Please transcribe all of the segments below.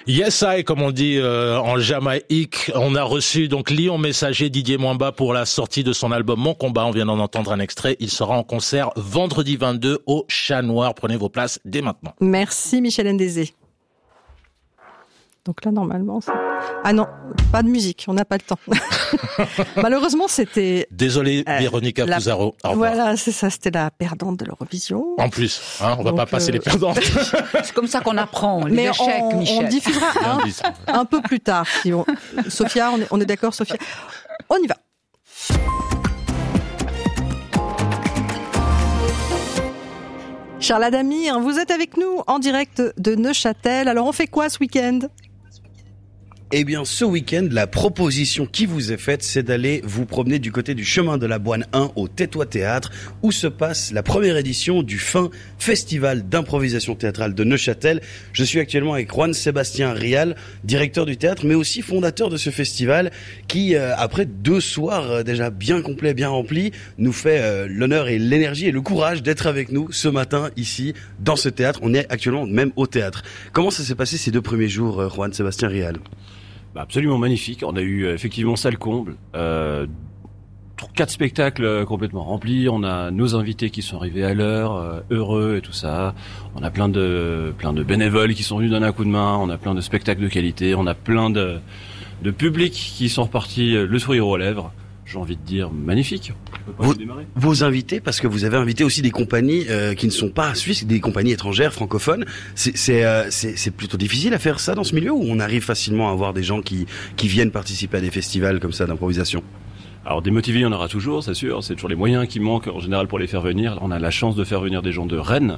Yes I, comme on dit en Jamaïque. On a reçu donc Lion Messager, Didier Mwamba pour la sortie de son album Mon Combat. On vient d'en entendre un extrait. Il sera en concert vendredi 22 au Chat Noir. Prenez vos places dès maintenant. Merci Michel Ndézé. Donc là, normalement, c'est... Ah non, pas de musique, on n'a pas le temps. Malheureusement, c'était... Désolé, Véronica Fusaro. Voilà, c'est ça, c'était la perdante de l'Eurovision. En plus, on va pas passer les perdantes. C'est comme ça qu'on apprend les échecs, Michel. On diffusera un peu plus tard. Sophia, on est d'accord, Sophia? On y va. Charles Adamir, vous êtes avec nous en direct de Neuchâtel. Alors, on fait quoi ce week-end ? Eh bien, ce week-end, la proposition qui vous est faite, c'est d'aller vous promener du côté du chemin de la Boine 1 au Tétois Théâtre, où se passe la première édition du fin Festival d'improvisation théâtrale de Neuchâtel. Je suis actuellement avec Juan-Sébastien Rial, directeur du théâtre, mais aussi fondateur de ce festival, qui, après 2 soirs déjà bien complets, bien remplis, nous fait l'honneur et l'énergie et le courage d'être avec nous ce matin, ici, dans ce théâtre. On est actuellement même au théâtre. Comment ça s'est passé ces 2 premiers jours, Juan-Sébastien Rial ? Absolument magnifique. On a eu effectivement salle comble, 4 spectacles complètement remplis. On a nos invités qui sont arrivés à l'heure, heureux et tout ça. On a plein de bénévoles qui sont venus donner un coup de main. On a plein de spectacles de qualité. On a plein de publics qui sont repartis le sourire aux lèvres. J'ai envie de dire magnifique. Vos invités, parce que vous avez invité aussi des compagnies qui ne sont pas suisses, des compagnies étrangères, francophones. C'est plutôt difficile à faire ça dans ce milieu, où on arrive facilement à avoir des gens qui viennent participer à des festivals comme ça d'improvisation? Alors démotivés, il y en aura toujours, c'est sûr. C'est toujours les moyens qui manquent en général pour les faire venir. On a la chance de faire venir des gens de Rennes,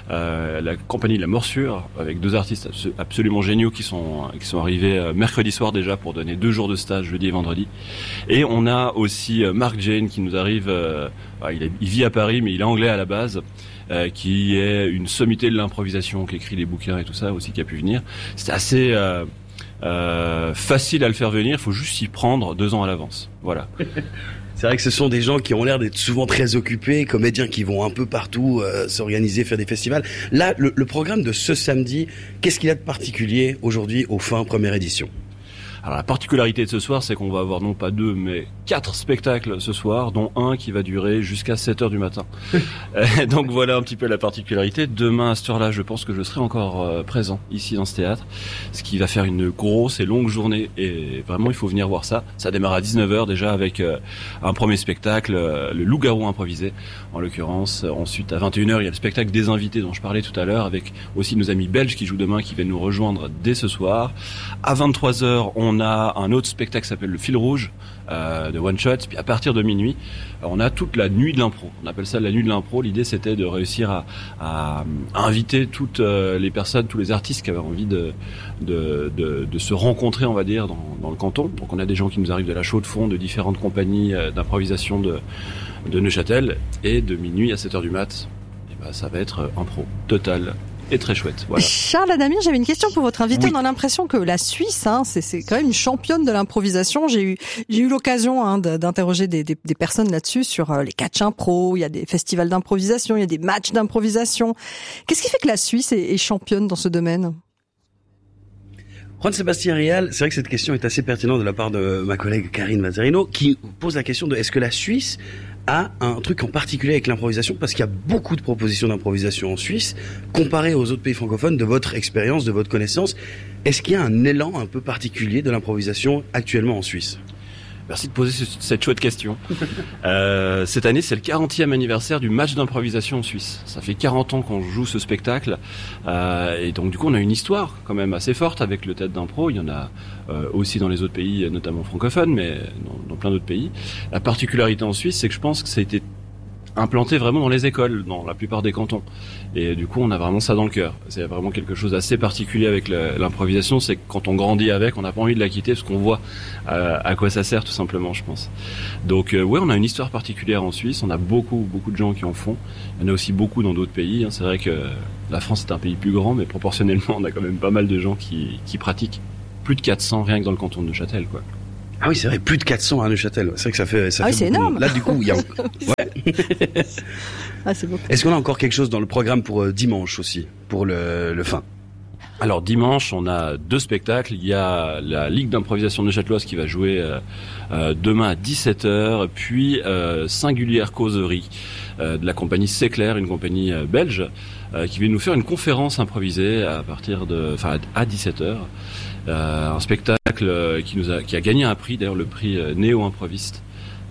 la compagnie La Morsure, avec 2 artistes absolument géniaux qui sont arrivés mercredi soir déjà pour donner 2 jours de stage, jeudi et vendredi. Et on a aussi Mark Jane qui nous arrive. Il vit à Paris, mais il est anglais à la base. Qui est une sommité de l'improvisation, qui écrit des bouquins et tout ça aussi, qui a pu venir. C'était assez facile à le faire venir, il faut juste s'y prendre 2 ans à l'avance. Voilà. C'est vrai que ce sont des gens qui ont l'air d'être souvent très occupés, comédiens qui vont un peu partout s'organiser, faire des festivals. Là, le programme de ce samedi, qu'est-ce qu'il y a de particulier aujourd'hui au fin première édition ? Alors la particularité de ce soir, c'est qu'on va avoir non pas 2, mais 4 spectacles ce soir, dont un qui va durer jusqu'à 7h du matin. Donc voilà un petit peu la particularité. Demain à cette heure-là, je pense que je serai encore présent ici dans ce théâtre, ce qui va faire une grosse et longue journée. Et vraiment, il faut venir voir ça. Ça démarre à 19h déjà avec un premier spectacle, le Loup-garou improvisé, en l'occurrence. Ensuite, à 21h, il y a le spectacle des invités dont je parlais tout à l'heure, avec aussi nos amis belges qui jouent demain, qui viennent nous rejoindre dès ce soir. À 23h, on a un autre spectacle qui s'appelle Le Fil Rouge de One Shot. Puis à partir de minuit, on a toute la nuit de l'impro. On appelle ça la nuit de l'impro. L'idée, c'était de réussir à inviter toutes les personnes, tous les artistes qui avaient envie de se rencontrer, on va dire, dans le canton. Donc on a des gens qui nous arrivent de la Chaux-de-Fonds, de différentes compagnies d'improvisation de Neuchâtel. Et de minuit à 7h du mat, ça va être impro total. Et très chouette. Voilà. Charles Adamir, j'avais une question pour votre invité. Oui. On a l'impression que la Suisse, c'est quand même une championne de l'improvisation. J'ai eu l'occasion d'interroger des personnes là-dessus sur les catch impro. Il y a des festivals d'improvisation, il y a des matchs d'improvisation. Qu'est-ce qui fait que la Suisse est championne dans ce domaine? Juan-Sébastien Rial, c'est vrai que cette question est assez pertinente de la part de ma collègue Karine Mazarino, qui pose la question de est-ce que la Suisse a un truc en particulier avec l'improvisation, parce qu'il y a beaucoup de propositions d'improvisation en Suisse, comparé aux autres pays francophones, de votre expérience, de votre connaissance. Est-ce qu'il y a un élan un peu particulier de l'improvisation actuellement en Suisse ? Merci de poser cette chouette question. Cette année, c'est le 40e anniversaire du match d'improvisation en Suisse. Ça fait 40 ans qu'on joue ce spectacle. Et donc, du coup, on a une histoire quand même assez forte avec le théâtre d'impro. Il y en a aussi dans les autres pays, notamment francophones, mais dans plein d'autres pays. La particularité en Suisse, c'est que je pense que ça a été implanté vraiment dans les écoles, dans la plupart des cantons. Et du coup, on a vraiment ça dans le cœur. C'est vraiment quelque chose d'assez particulier avec l'improvisation, c'est que quand on grandit avec, on n'a pas envie de la quitter parce qu'on voit à quoi ça sert tout simplement, je pense. Donc ouais, on a une histoire particulière en Suisse, on a beaucoup de gens qui en font. Il y en a aussi beaucoup dans d'autres pays. C'est vrai que la France est un pays plus grand, mais proportionnellement, on a quand même pas mal de gens qui pratiquent. Plus de 400 rien que dans le canton de Neuchâtel, quoi. Ah oui, c'est vrai, plus de 400 à Neuchâtel. C'est vrai que ça fait c'est beaucoup. Énorme. Là, du coup, il y a... Ouais. Ah, c'est beaucoup. Est-ce qu'on a encore quelque chose dans le programme pour dimanche aussi, pour le fin? Alors dimanche, on a 2 spectacles. Il y a la Ligue d'improvisation neuchâteloise qui va jouer demain à 17h, puis Singulière Causerie de la compagnie C'est-Clair, une compagnie belge, qui vient nous faire une conférence improvisée à 17h. Un spectacle qui a gagné un prix, d'ailleurs le prix Néo-Improviste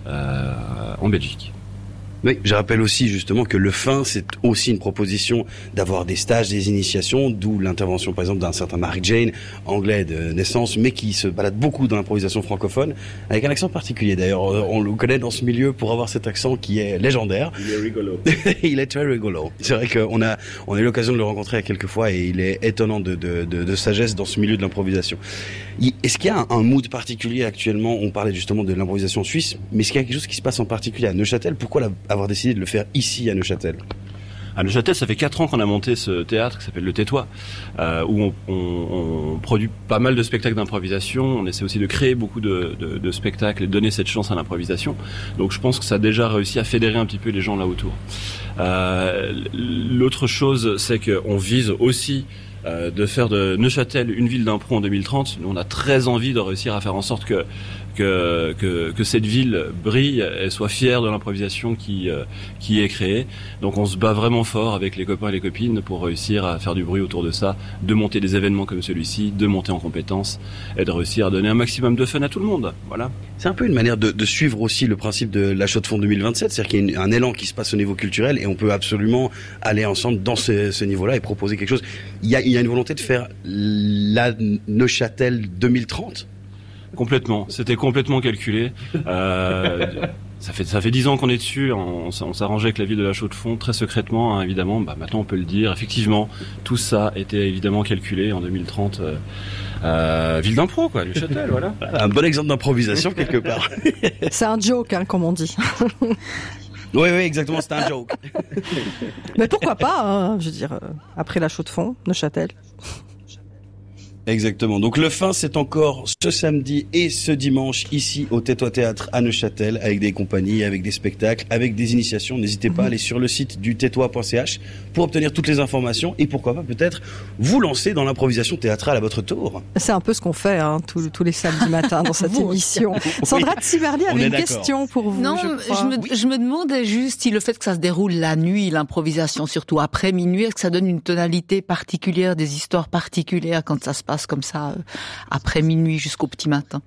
en Belgique. Oui, je rappelle aussi justement que le fin, c'est aussi une proposition d'avoir des stages, des initiations, d'où l'intervention par exemple d'un certain Mary Jane, anglais de naissance, mais qui se balade beaucoup dans l'improvisation francophone, avec un accent particulier. D'ailleurs, on le connaît dans ce milieu pour avoir cet accent qui est légendaire. Il est rigolo. Il est très rigolo. C'est vrai qu'on a eu l'occasion de le rencontrer à quelques fois et il est étonnant de sagesse dans ce milieu de l'improvisation. Est-ce qu'il y a un mood particulier actuellement? On parlait justement de l'improvisation suisse, mais est-ce qu'il y a quelque chose qui se passe en particulier à Neuchâtel? Pourquoi avoir décidé de le faire ici à Neuchâtel? À Neuchâtel, ça fait 4 ans qu'on a monté ce théâtre qui s'appelle le Tétois, où on produit pas mal de spectacles d'improvisation. On essaie aussi de créer beaucoup de spectacles et de donner cette chance à l'improvisation. Donc je pense que ça a déjà réussi à fédérer un petit peu les gens là autour. L'autre chose, c'est qu'on vise aussi de faire de Neuchâtel une ville d'impro en 2030. Nous, on a très envie de réussir à faire en sorte que cette ville brille et soit fière de l'improvisation qui est créée. Donc on se bat vraiment fort avec les copains et les copines pour réussir à faire du bruit autour de ça, de monter des événements comme celui-ci, de monter en compétences et de réussir à donner un maximum de fun à tout le monde. Voilà. C'est un peu une manière de suivre aussi le principe de la Chaux de Fonds 2027, c'est-à-dire qu'il y a un élan qui se passe au niveau culturel et on peut absolument aller ensemble dans ce niveau-là et proposer quelque chose. Il y a une volonté de faire la Neuchâtel 2030. Complètement. C'était complètement calculé. Ça fait 10 ans qu'on est dessus. On s'arrangeait avec la ville de la Chaux de Fonds très secrètement, hein, évidemment. Maintenant, on peut le dire. Effectivement, tout ça était évidemment calculé en 2030. Ville d'impro, quoi, Neuchâtel, voilà. Un bon exemple d'improvisation quelque part. C'est un joke, hein, comme on dit. Oui, exactement. C'était un joke. Mais pourquoi pas, hein, je veux dire, après la Chaux de Fonds, Neuchâtel. Exactement. Donc le fin, c'est encore ce samedi et ce dimanche ici au Tétois Théâtre à Neuchâtel avec des compagnies, avec des spectacles, avec des initiations. N'hésitez pas à aller sur le site du tétois.ch pour obtenir toutes les informations et pourquoi pas peut-être vous lancer dans l'improvisation théâtrale à votre tour. C'est un peu ce qu'on fait hein, tous les samedis matins dans cette émission. Sandra Tsiberli avait une question pour vous. Non, je me demandais juste si le fait que ça se déroule la nuit, l'improvisation surtout après minuit, est-ce que ça donne une tonalité particulière, des histoires particulières quand ça se passe comme ça après minuit jusqu'au petit matin.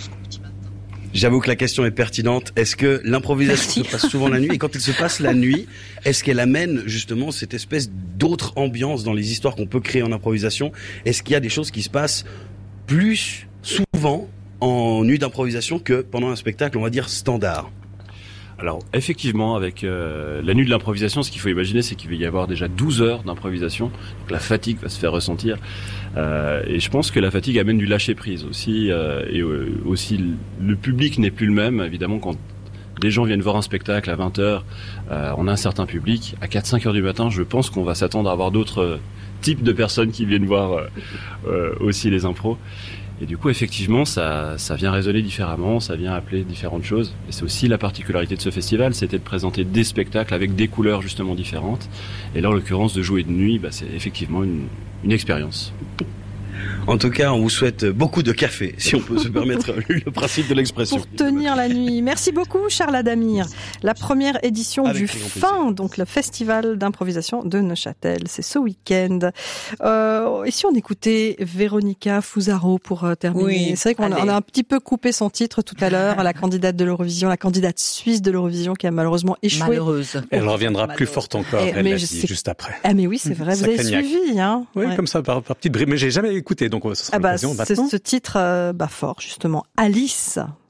J'avoue que la question est pertinente. Est-ce que l'improvisation se passe souvent la nuit? Et quand elle se passe la nuit, est-ce qu'elle amène justement cette espèce d'autre ambiance dans les histoires qu'on peut créer en improvisation? Est-ce qu'il y a des choses qui se passent plus souvent en nuit d'improvisation que pendant un spectacle, on va dire, standard? Alors effectivement, avec la nuit de l'improvisation, ce qu'il faut imaginer, c'est qu'il va y avoir déjà 12 heures d'improvisation. Donc la fatigue va se faire ressentir. Et je pense que la fatigue amène du lâcher-prise aussi. Et aussi, le public n'est plus le même. Évidemment, quand des gens viennent voir un spectacle à 20h, on a un certain public. À 4-5 heures du matin, je pense qu'on va s'attendre à avoir d'autres types de personnes qui viennent voir aussi les impros. Et du coup, effectivement, ça vient résonner différemment, ça vient appeler différentes choses. Et c'est aussi la particularité de ce festival, c'était de présenter des spectacles avec des couleurs justement différentes. Et là, en l'occurrence, de jouer de nuit, c'est effectivement une expérience. En tout cas, on vous souhaite beaucoup de café, si on peut se permettre le principe de l'expression. Pour tenir la nuit. Merci beaucoup, Charles Adamir. La première édition du fin, donc le festival d'improvisation de Neuchâtel, c'est ce week-end. Et si on écoutait Véronica Fusaro pour terminer? Oui, c'est vrai qu'on a un petit peu coupé son titre tout à l'heure, la candidate de l'Eurovision, la candidate suisse de l'Eurovision qui a malheureusement échoué. Malheureuse. Elle reviendra plus forte encore, elle l'a dit, juste après. Ah mais oui, c'est vrai, vous avez suivi, hein. Oui, comme ça, par petite brime, mais j'ai jamais écouté, donc ce sera l'occasion maintenant. C'est ce titre fort, justement. Alice.